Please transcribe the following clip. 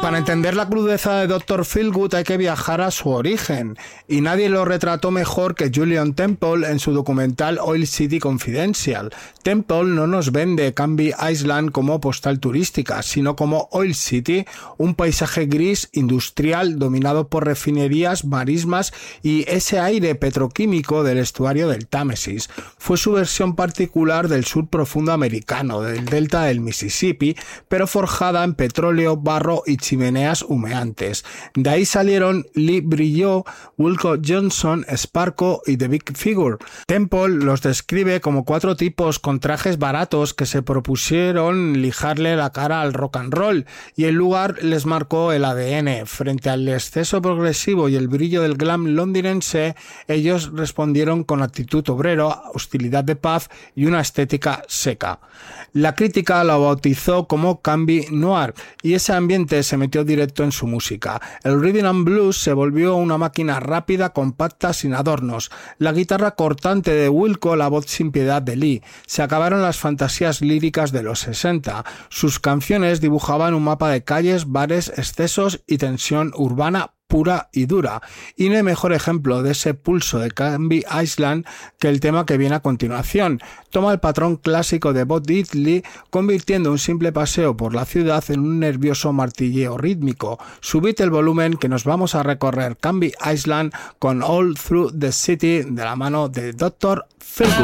Para entender la crudeza de Dr. Feelgood hay que viajar a su origen, y nadie lo retrató mejor que Julien Temple en su documental Oil City Confidential. Temple no nos vende Canby Island como postal turística, sino como Oil City, un paisaje gris industrial dominado por refinerías, marismas y ese aire petroquímico del estuario del Támesis. Fue su versión particular del sur profundo americano, del delta del Mississippi, pero forjada en petróleo, barro y chimeneas humeantes. De ahí salieron Lee Brillo, Wilco Johnson, Sparko y The Big Figure. Temple los describe como 4 tipos con trajes baratos que se propusieron lijarle la cara al rock and roll, y el lugar les marcó el ADN. Frente al exceso progresivo y el brillo del glam londinense, ellos respondieron con actitud obrero, hostilidad de paz y una estética seca. La crítica la bautizó como Canby Noir, y ese ambiente se metió directo en su música. El rhythm and blues se volvió una máquina rápida, compacta, sin adornos. La guitarra cortante de Wilco, la voz sin piedad de Lee. Se acabaron las fantasías líricas de los 60. Sus canciones dibujaban un mapa de calles, bares, excesos y tensión urbana pura y dura, y no hay mejor ejemplo de ese pulso de Canby Island que el tema que viene a continuación. Toma el patrón clásico de Bo Diddley, convirtiendo un simple paseo por la ciudad en un nervioso martilleo rítmico. Subid el volumen que nos vamos a recorrer Canby Island con All Through the City de la mano de Dr. Feelgood.